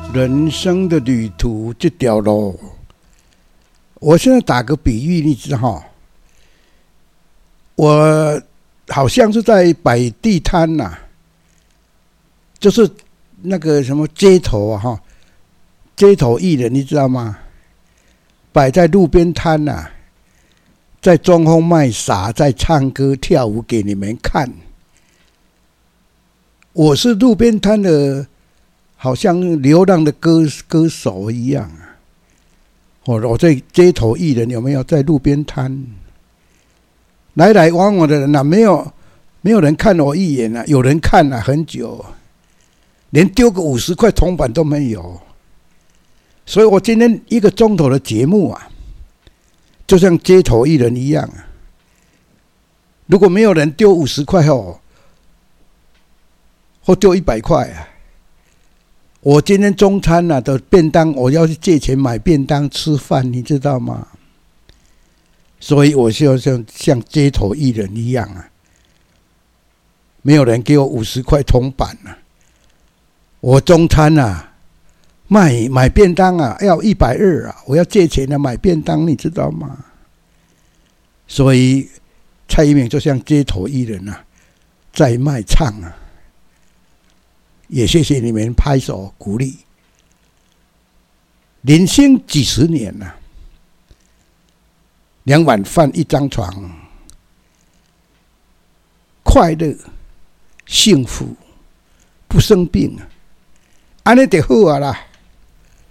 人生的旅途这条路，我现在打个比喻，你知道，我好像是在摆地摊呐，就是那个什么街头啊，街头艺人，你知道吗？摆在路边摊呐，在装疯卖傻，在唱歌跳舞给你们看。我是路边摊的，好像流浪的歌手一样啊！我在街头艺人有没有在路边摊？来来往往的人啊，没有人看我一眼啊，有人看了很久，连丢个50块铜板都没有。所以我今天1个钟头的节目啊，就像街头艺人一样啊。如果没有人丢50块或丢100块啊，我今天中餐啊的便当，我要去借钱买便当吃饭，你知道吗？所以我就像街头艺人一样啊，没有人给我50块铜板啊。我中餐啊，买便当啊，要120啊，我要借钱买便当，你知道吗？所以蔡英文就像街头艺人啊，在卖唱啊。也谢谢你们拍手鼓励。人生几十年了，2碗饭1张床，快乐幸福不生病啊，安尼就好啊啦。